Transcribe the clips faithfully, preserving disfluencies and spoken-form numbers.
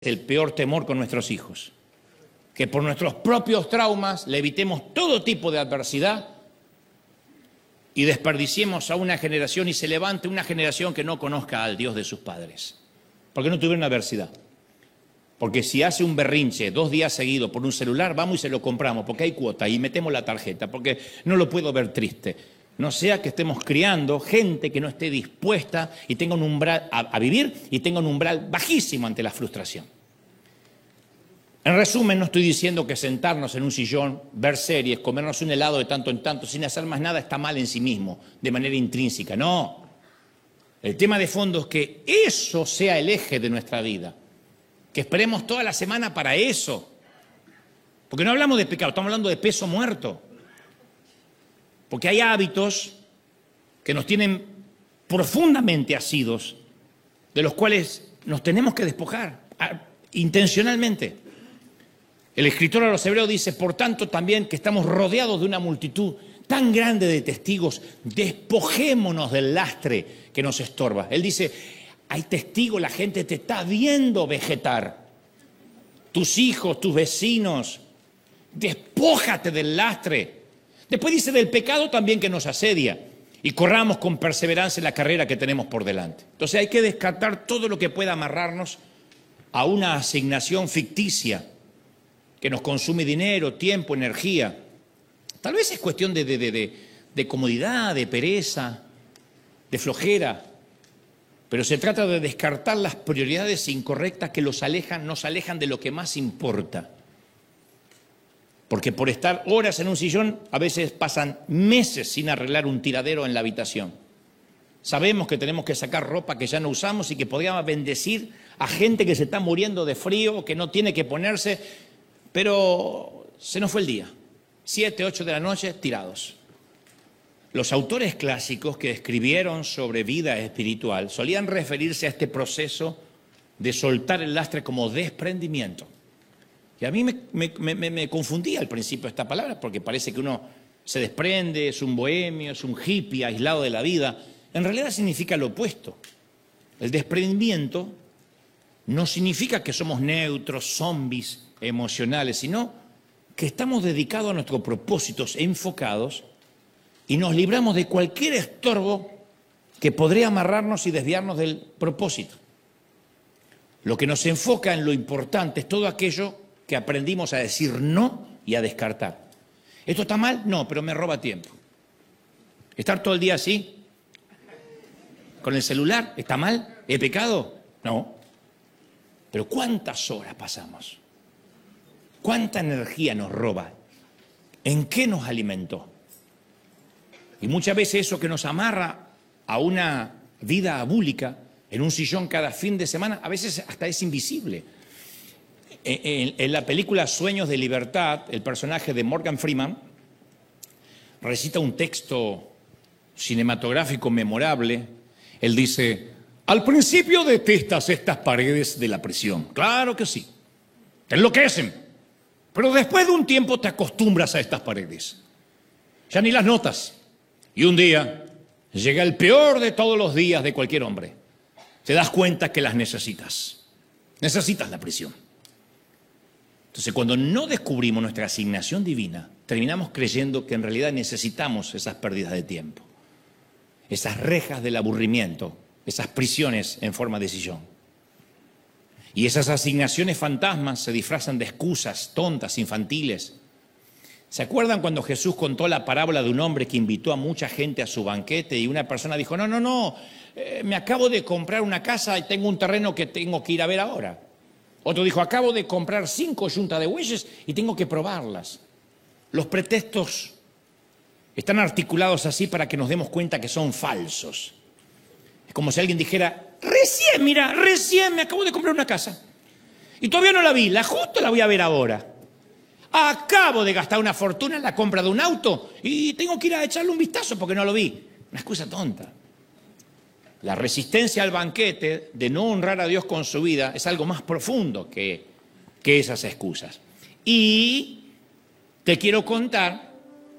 el peor temor con nuestros hijos. Que por nuestros propios traumas le evitemos todo tipo de adversidad y desperdiciemos a una generación y se levante una generación que no conozca al Dios de sus padres. Porque no tuvieron adversidad. Porque si hace un berrinche dos días seguidos por un celular, vamos y se lo compramos, porque hay cuota y metemos la tarjeta, porque no lo puedo ver triste. No sea que estemos criando gente que no esté dispuesta y tenga un umbral a, a vivir y tenga un umbral bajísimo ante la frustración. En resumen, no estoy diciendo que sentarnos en un sillón, ver series, comernos un helado de tanto en tanto, sin hacer más nada, está mal en sí mismo, de manera intrínseca. No. El tema de fondo es que eso sea el eje de nuestra vida. Que esperemos toda la semana para eso. Porque no hablamos de pecado, estamos hablando de peso muerto. Porque hay hábitos que nos tienen profundamente asidos, de los cuales nos tenemos que despojar intencionalmente. El escritor a los Hebreos dice, por tanto, también que estamos rodeados de una multitud tan grande de testigos, despojémonos del lastre que nos estorba. Él dice, hay testigos, la gente te está viendo vegetar. Tus hijos, tus vecinos, despójate del lastre. Después dice del pecado también que nos asedia y corramos con perseverancia la carrera que tenemos por delante. Entonces hay que descartar todo lo que pueda amarrarnos a una asignación ficticia que nos consume dinero, tiempo, energía. Tal vez es cuestión de, de, de, de, de comodidad, de pereza, de flojera, pero se trata de descartar las prioridades incorrectas que los alejan, nos alejan de lo que más importa. Porque por estar horas en un sillón, a veces pasan meses sin arreglar un tiradero en la habitación. Sabemos que tenemos que sacar ropa que ya no usamos y que podríamos bendecir a gente que se está muriendo de frío, que no tiene que ponerse, pero se nos fue el día. Siete, ocho de la noche, tirados. Los autores clásicos que escribieron sobre vida espiritual solían referirse a este proceso de soltar el lastre como desprendimiento. Y a mí me, me, me, me confundía al principio esta palabra, porque parece que uno se desprende, es un bohemio, es un hippie aislado de la vida. En realidad significa lo opuesto. El desprendimiento no significa que somos neutros, zombies emocionales, sino que estamos dedicados a nuestros propósitos enfocados y nos libramos de cualquier estorbo que podría amarrarnos y desviarnos del propósito. Lo que nos enfoca en lo importante es todo aquello que aprendimos a decir no y a descartar. ¿Esto está mal? No, pero me roba tiempo. ¿Estar todo el día así? ¿Con el celular? ¿Está mal? ¿He pecado? No. Pero ¿cuántas horas pasamos? ¿Cuánta energía nos roba? ¿En qué nos alimentó? Y muchas veces eso que nos amarra a una vida abúlica, en un sillón cada fin de semana, a veces hasta es invisible. En, en la película Sueños de Libertad, el personaje de Morgan Freeman recita un texto cinematográfico memorable. Él dice, al principio detestas estas paredes de la prisión. Claro que sí, te enloquecen, pero después de un tiempo te acostumbras a estas paredes. Ya ni las notas. Y un día llega el peor de todos los días de cualquier hombre. Te das cuenta que las necesitas. Necesitas la prisión. Entonces, cuando no descubrimos nuestra asignación divina, terminamos creyendo que en realidad necesitamos esas pérdidas de tiempo, esas rejas del aburrimiento, esas prisiones en forma de sillón. Y esas asignaciones fantasmas se disfrazan de excusas tontas, infantiles. ¿Se acuerdan cuando Jesús contó la parábola de un hombre que invitó a mucha gente a su banquete y una persona dijo, no, no, no, eh, me acabo de comprar una casa y tengo un terreno que tengo que ir a ver ahora? Otro dijo, acabo de comprar cinco yuntas de bueyes y tengo que probarlas. Los pretextos están articulados así para que nos demos cuenta que son falsos. Es como si alguien dijera, recién, mira, recién me acabo de comprar una casa. Y todavía no la vi, la justo la voy a ver ahora. Acabo de gastar una fortuna en la compra de un auto y tengo que ir a echarle un vistazo porque no lo vi. Una excusa tonta. La resistencia al banquete de no honrar a Dios con su vida es algo más profundo que, que esas excusas. Y te quiero contar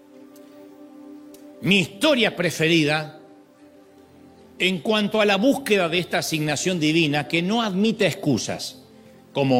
mi historia preferida en cuanto a la búsqueda de esta asignación divina que no admite excusas. como